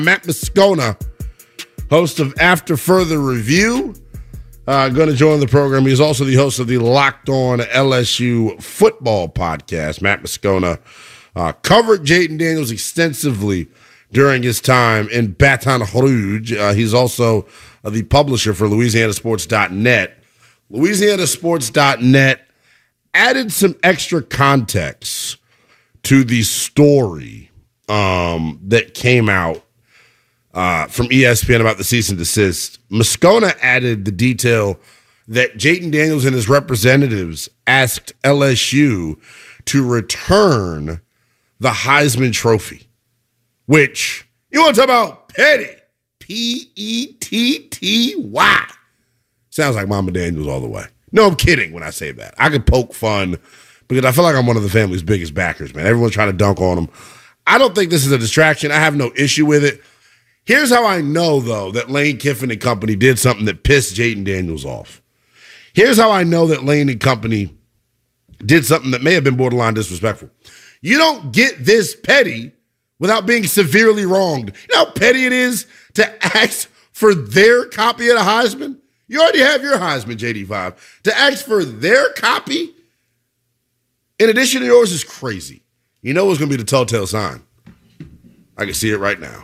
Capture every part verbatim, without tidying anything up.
Matt Moscona, host of After Further Review, uh, going to join the program. He's also the host of the Locked On L S U Football podcast. Matt Moscona uh, covered Jayden Daniels extensively during his time in Baton Rouge. Uh, he's also uh, the publisher for Louisiana Sports dot net. Louisiana Sports dot net added some extra context to the story um, that came out Uh, from E S P N about the cease and desist. Moscona added the detail that Jayden Daniels and his representatives asked L S U to return the Heisman Trophy, which, you want to talk about petty, P E T T Y. Sounds like Mama Daniels all the way. No, I'm kidding when I say that. I could poke fun because I feel like I'm one of the family's biggest backers, man. Everyone's trying to dunk on him. I don't think this is a distraction. I have no issue with it. Here's how I know, though, that Lane Kiffin and company did something that pissed Jayden Daniels off. Here's how I know that Lane and company did something that may have been borderline disrespectful. You don't get this petty without being severely wronged. You know how petty it is to ask for their copy of the Heisman? You already have your Heisman, J D five. To ask for their copy in addition to yours is crazy. You know what's going to be the telltale sign? I can see it right now.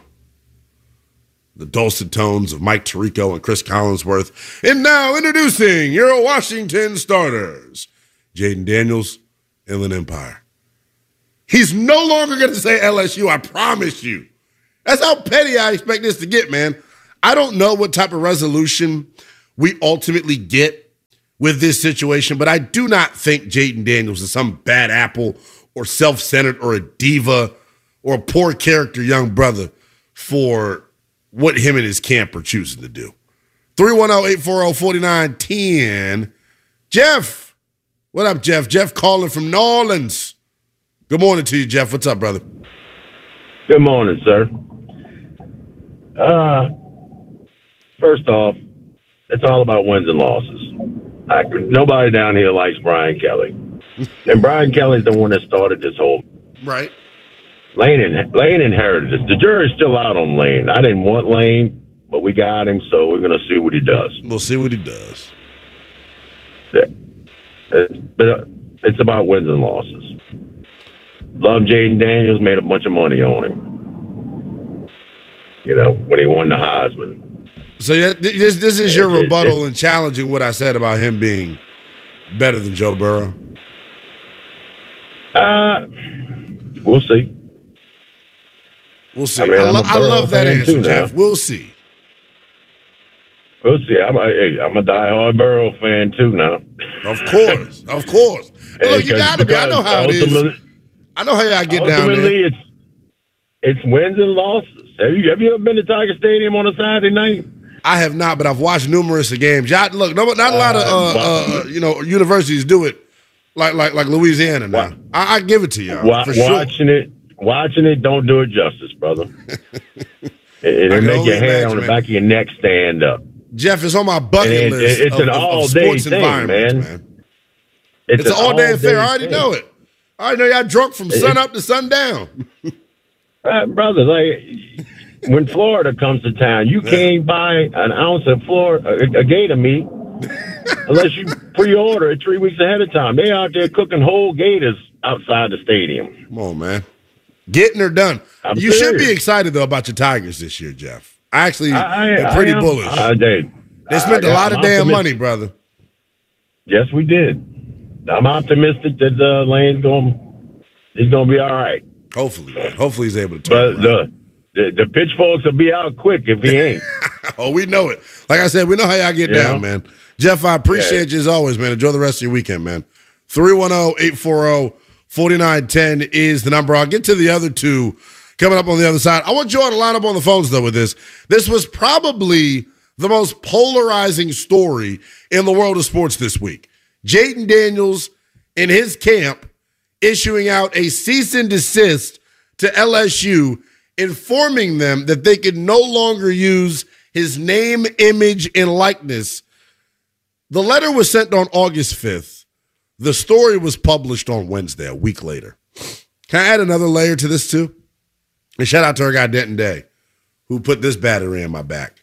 The dulcet tones of Mike Tirico and Chris Collinsworth. And now introducing your Washington starters, Jayden Daniels, Inland Empire. He's no longer going to say L S U, I promise you. That's how petty I expect this to get, man. I don't know what type of resolution we ultimately get with this situation, but I do not think Jayden Daniels is some bad apple or self-centered or a diva or a poor character young brother for what him and his camp are choosing to do. three one zero, eight four zero, four nine one zero. Jeff. What up, Jeff? Jeff calling from New Orleans. Good morning to you, Jeff. What's up, brother? Good morning, sir. Uh, first off, it's all about wins and losses. I, nobody down here likes Brian Kelly. And Brian Kelly's the one that started this whole... Right. Lane, in, Lane inherited this. The jury's still out on Lane. I didn't want Lane, but we got him, so we're going to see what he does. We'll see what he does. Yeah. It's, but uh, it's about wins and losses. Love Jayden Daniels, made a bunch of money on him. You know, when he won the Heisman. So yeah, this this is your rebuttal and challenging what I said about him being better than Joe Burrow? Uh, we'll see. We'll see. I, mean, I, lo- I love that answer, Jeff. Now. We'll see. We'll see. I'm a, hey, I'm a diehard Burrow fan, too, now. Of course. Of course. Hey, look, you got to be. I know how it is. I know how y'all get down there. Ultimately, it's, it's wins and losses. Have you, have you ever been to Tiger Stadium on a Saturday night? I have not, but I've watched numerous of games. Y'all, look, no, not a lot of uh, uh, you know universities do it like like like Louisiana now. I, I give it to y'all. Wa- for watching sure. it, watching it, don't do it justice, brother. it, it'll make your hair imagine, on the man. back of your neck stand up. Jeff, it's on my bucket it, list. It, it's of, an of, all of day sports thing, environments, man. man. It's, it's an all day affair. I already thing. know it. I already know y'all drunk from it, sun up to sundown. uh, brother, like. When Florida comes to town, you can't buy an ounce of Florida, a, a gator meat unless you pre-order it three weeks ahead of time. They out there cooking whole gators outside the stadium. Come on, man. Getting her done. I'm you serious. should be excited, though, about your Tigers this year, Jeff. I actually I, am pretty I am, bullish. I did. They spent I, a lot I'm of damn optimistic. money, brother. Yes, we did. I'm optimistic that uh, Lane's going he's going to be all right. Hopefully, man. Hopefully he's able to turn But around. the, the the pitchforks will be out quick if he ain't. Oh, we know it. Like I said, we know how y'all get Yeah. down, man. Jeff, I appreciate Yeah. you as always, man. Enjoy the rest of your weekend, man. three one zero, eight four zero, four nine one zero is the number. I'll get to the other two coming up on the other side. I want you all to line up on the phones, though, with this. This was probably the most polarizing story in the world of sports this week. Jayden Daniels and his camp issuing out a cease and desist to L S U, informing them that they could no longer use his name, image, and likeness. The letter was sent on August fifth. The story was published on Wednesday, a week later. Can I add another layer to this, too? And shout out to our guy, Denton Day. who put this battery in my back.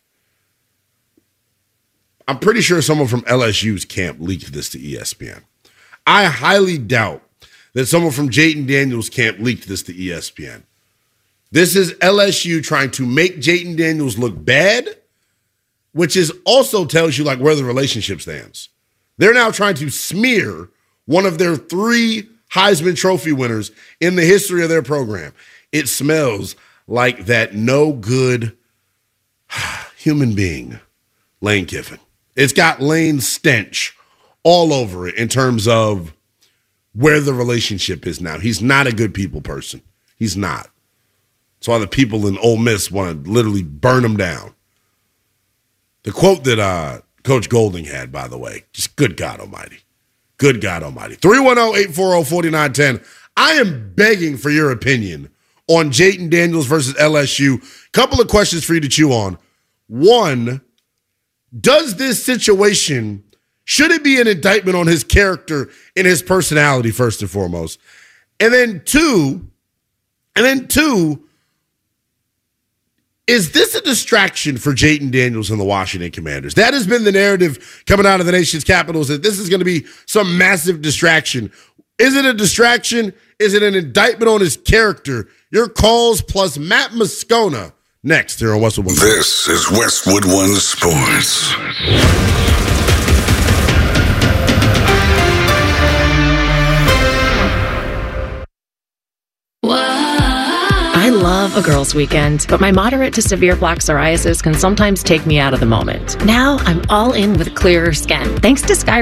I'm pretty sure someone from L S U's camp leaked this to E S P N. I highly doubt that someone from Jayden Daniels' camp leaked this to E S P N. This is L S U trying to make Jayden Daniels look bad, which is also tells you like where the relationship stands. They're now trying to smear one of their three Heisman Trophy winners in the history of their program. It smells like that no good human being, Lane Kiffin. It's got Lane's stench all over it in terms of where the relationship is now. He's not a good people person. He's not. That's why the people in Ole Miss want to literally burn him down. The quote that uh, Coach Golding had, by the way, just good God almighty. Good God almighty. three one zero, eight four zero, four nine one zero. I am begging for your opinion on Jayden Daniels versus L S U. Couple of questions for you to chew on. One, does this situation, should it be an indictment on his character and his personality first and foremost? And then two, and then two, is this a distraction for Jayden Daniels and the Washington Commanders? That has been the narrative coming out of the nation's capitals, that this is going to be some massive distraction. Is it a distraction? Is it an indictment on his character? Your calls plus Matt Moscona next here on Westwood One. This is Westwood One Sports. I love a girls' weekend, but my moderate to severe plaque psoriasis can sometimes take me out of the moment. Now I'm all in with clearer skin, thanks to Sky